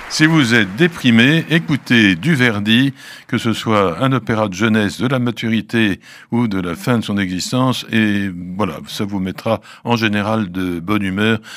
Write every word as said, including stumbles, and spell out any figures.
Si vous êtes déprimé, écoutez Duverdi, que ce soit un opéra de jeunesse, de la maturité ou de la fin de son existence, et voilà, ça vous mettra en général de bonne humeur.